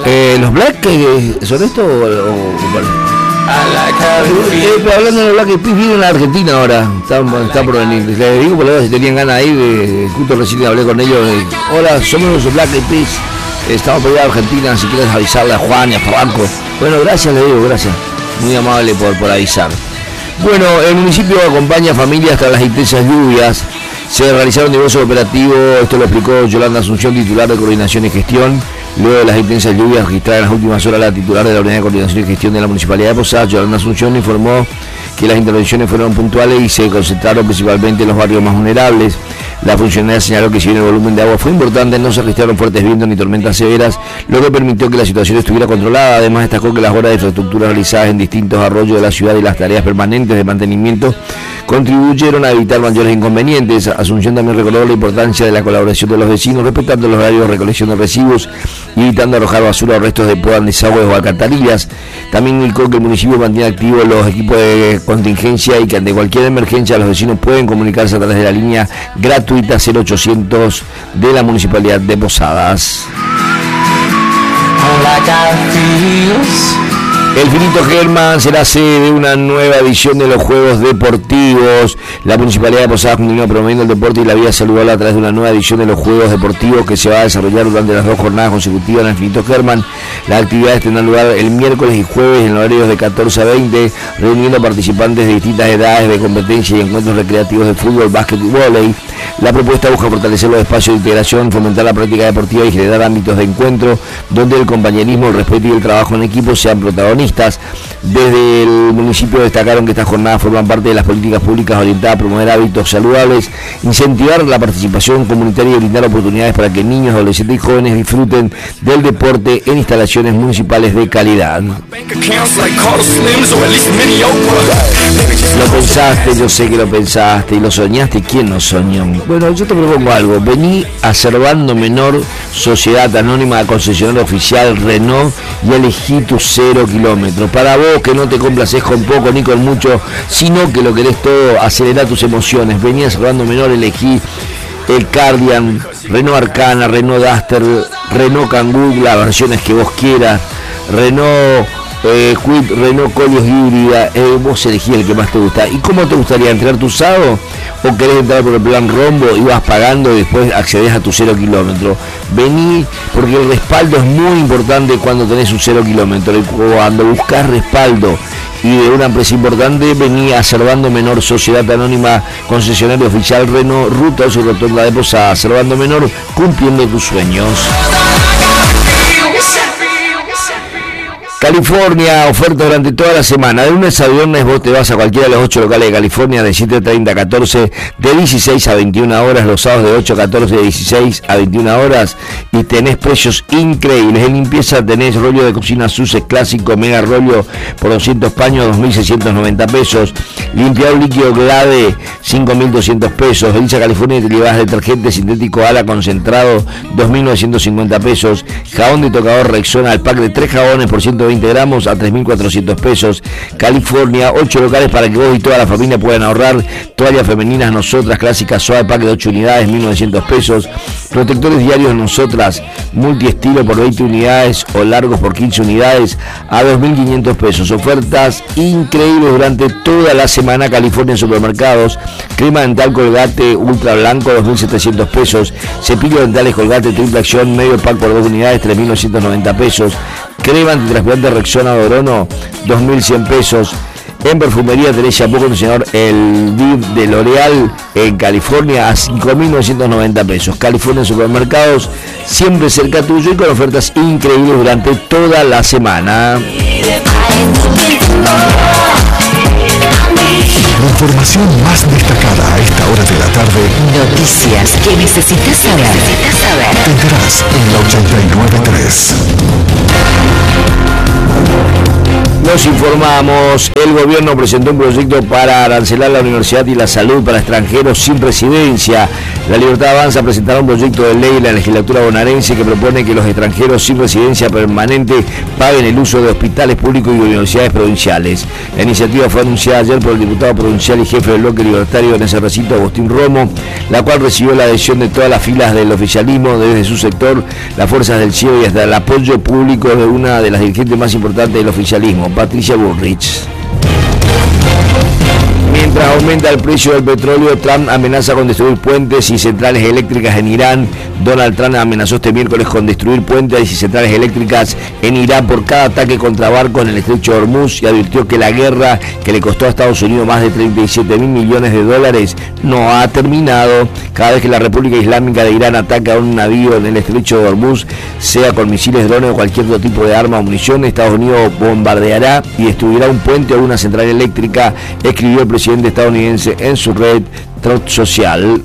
¿Los Black son esto o hablando de los Black Eyed Peas, vienen a Argentina ahora, está por venir. Les digo por la verdad, si tenían ganas ahí, justo recién hablé con ellos. Hola, somos los Black Eyed Peas, estamos por ir a Argentina, si quieres avisarle a Juan y a Franco. Bueno, gracias, le digo, gracias. Muy amable por avisar. Bueno, el municipio acompaña a familias tras las intensas lluvias. Se realizaron diversos operativos, esto lo explicó Yolanda Asunción, titular de Coordinación y Gestión. Luego de las intensas lluvias registradas en las últimas horas, la titular de la Unidad de Coordinación y Gestión de la Municipalidad de Posadas, Yolanda Asunción, informó que las intervenciones fueron puntuales y se concentraron principalmente en los barrios más vulnerables. La funcionaria señaló que si bien el volumen de agua fue importante, no se registraron fuertes vientos ni tormentas severas, lo que permitió que la situación estuviera controlada. Además, destacó que las obras de infraestructura realizadas en distintos arroyos de la ciudad y las tareas permanentes de mantenimiento contribuyeron a evitar mayores inconvenientes. Asunción también recordó la importancia de la colaboración de los vecinos, respetando los horarios de recolección de residuos y evitando arrojar basura o restos de podas, desagües o alcantarillas. También indicó que el municipio mantiene activos los equipos de contingencia y que ante cualquier emergencia los vecinos pueden comunicarse a través de la línea gratuita 0800 de la Municipalidad de Posadas. El Finito Germán será sede de una nueva edición de los Juegos Deportivos. La Municipalidad de Posadas continúa promoviendo el deporte y la vida saludable a través de una nueva edición de los Juegos Deportivos que se va a desarrollar durante las 2 jornadas consecutivas en el Finito Germán. Las actividades tendrán lugar el miércoles y jueves en horarios de 14 a 20, reuniendo a participantes de distintas edades de competencia y encuentros recreativos de fútbol, básquet y vóley. La propuesta busca fortalecer los espacios de integración, fomentar la práctica deportiva y generar ámbitos de encuentro donde el compañerismo, el respeto y el trabajo en equipo sean protagonistas. Desde el municipio destacaron que estas jornadas forman parte de las políticas públicas orientadas a promover hábitos saludables, incentivar la participación comunitaria y brindar oportunidades para que niños, adolescentes y jóvenes disfruten del deporte en instalaciones municipales de calidad. Lo pensaste, yo sé que lo pensaste y lo soñaste. ¿Quién no soñó? Bueno, yo te propongo algo. Vení a Servando Menor, Sociedad Anónima Concesionaria Oficial Renault, y elegí tu 0 kilómetros. Para vos que no te complaces con poco ni con mucho, sino que lo querés todo, acelera tus emociones. Vení a Servando Menor, elegí el Cardian, Renault Arcana, Renault Duster, Renault Kangoo, las versiones que vos quieras, Renault Quid, Renault Colios híbrida, vos elegí el que más te gusta. ¿Y cómo te gustaría entrar tu usado? ¿O querés entrar por el plan Rombo y vas pagando y después accedes a tu 0 kilómetro? Vení, porque el respaldo es muy importante cuando tenés un 0 kilómetro. Y cuando buscas respaldo y de una empresa importante, vení a Servando Menor, Sociedad Anónima Concesionaria Oficial Renault, Ruta 8 Rotonda de Posadas. Servando Menor, cumpliendo tus sueños. California, oferta durante toda la semana. De lunes a viernes vos te vas a cualquiera de los 8 locales de California de 7:30 a 14, de 16 a 21 horas, los sábados de 8 a 14, de 16 a 21 horas, y tenés precios increíbles. En limpieza tenés rollo de cocina Suces clásico, mega rollo por 200 paños, 2.690 pesos. Limpiador líquido Glade, 5.200 pesos. Elisa California te llevas detergente sintético Ala concentrado, 2.950 pesos. Jabón de tocador Rexona, el pack de 3 jabones por 120 gramos a 3.400 pesos. California, 8 locales para que vos y toda la familia puedan ahorrar. Toallas femeninas Nosotras clásicas suave, pack de 8 unidades, 1.900 pesos. Protectores diarios Nosotras multiestilo por 20 unidades o largos por 15 unidades a 2.500 pesos. Ofertas increíbles durante toda la semana. California en supermercados. Crema dental Colgate ultra blanco, 2.700 pesos. Cepillo dentales Colgate triple acción, medio pack por 2 unidades, 3.990 pesos. Crema antitransplante Rexona Dorono, 2.100 pesos. En perfumería tenés shampoo acondicionador el Viv de L'Oreal en California a 5.990 pesos. California en supermercados, siempre cerca tuyo y con ofertas increíbles durante toda la semana. La información más destacada a esta hora de la tarde. Noticias que necesitas saber. Tendrás en la 89.3. Nos informamos, el gobierno presentó un proyecto para arancelar la universidad y la salud para extranjeros sin residencia. La Libertad Avanza presentará un proyecto de ley en la legislatura bonaerense que propone que los extranjeros sin residencia permanente paguen el uso de hospitales públicos y universidades provinciales. La iniciativa fue anunciada ayer por el diputado provincial y jefe del bloque libertario en ese recinto, Agustín Romo, la cual recibió la adhesión de todas las filas del oficialismo, desde su sector, las fuerzas del cielo y hasta el apoyo público de una de las dirigentes más importantes del oficialismo, Patricia Bullrich. Mientras aumenta el precio del petróleo, Trump amenaza con destruir puentes y centrales eléctricas en Irán. Donald Trump amenazó este miércoles con destruir puentes y centrales eléctricas en Irán por cada ataque contra barcos en el estrecho de Hormuz y advirtió que la guerra, que le costó a Estados Unidos más de 37 mil millones de dólares, no ha terminado. Cada vez que la República Islámica de Irán ataca a un navío en el estrecho de Hormuz, sea con misiles, drones o cualquier otro tipo de arma o munición, Estados Unidos bombardeará y destruirá un puente o una central eléctrica, escribió el presidente estadounidense en su red Truth Social.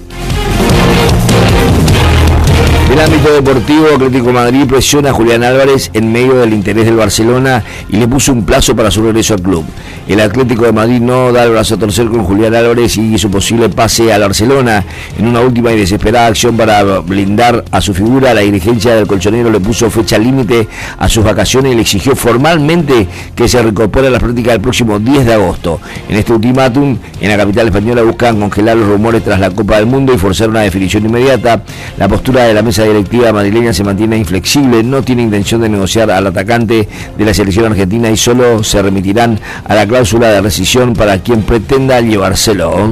En el ámbito deportivo, Atlético de Madrid presiona a Julián Álvarez en medio del interés del Barcelona y le puso un plazo para su regreso al club. El Atlético de Madrid no da el brazo a torcer con Julián Álvarez y su posible pase al Barcelona. En una última y desesperada acción para blindar a su figura, la dirigencia del colchonero le puso fecha límite a sus vacaciones y le exigió formalmente que se reincorpore a las prácticas el próximo 10 de agosto. En este ultimátum, en la capital española buscan congelar los rumores tras la Copa del Mundo y forzar una definición inmediata. La postura de la mesa directiva madrileña se mantiene inflexible, no tiene intención de negociar al atacante de la selección argentina y solo se remitirán a la cláusula de rescisión para quien pretenda llevárselo.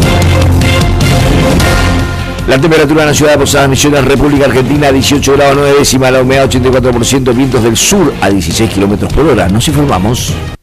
La temperatura en la ciudad de Posadas Misiones, República Argentina, 18 grados 9 décimas, la humedad 84%, vientos del sur a 16 kilómetros por hora. Nos informamos.